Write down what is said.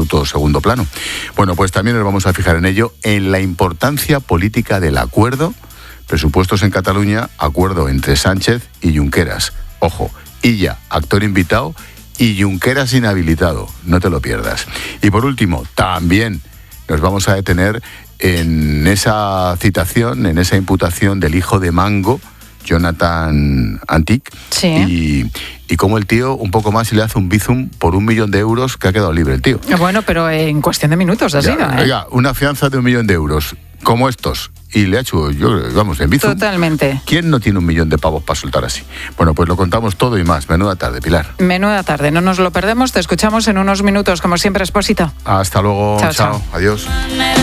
absoluto segundo plano. Bueno, pues también nos vamos a fijar en ello, en la importancia política del acuerdo, presupuestos en Cataluña, acuerdo entre Sánchez y Junqueras. Ojo, Illa, actor invitado, y Junqueras inhabilitado, no te lo pierdas. Y por último, también nos vamos a detener en esa citación, en esa imputación del hijo de Mango, Jonathan Antic, sí. y cómo el tío un poco más y le hace un bizum por 1 millón de euros, que ha quedado libre el tío. Bueno, pero en cuestión de minutos ha sido, ¿eh? Oiga, una fianza de 1 millón de euros, como estos, y le ha hecho, en bizum. Totalmente. ¿Quién no tiene 1 millón de pavos para soltar así? Bueno, pues lo contamos todo y más. Menuda tarde, Pilar. Menuda tarde, no nos lo perdemos. Te escuchamos en unos minutos, como siempre, Expósito. Hasta luego. Chao. Adiós.